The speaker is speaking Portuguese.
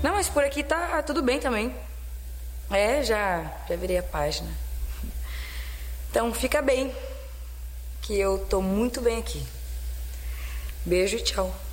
Não, mas por aqui tá tudo bem também. Já virei a página. Então fica bem, que eu tô muito bem aqui. Beijo e tchau.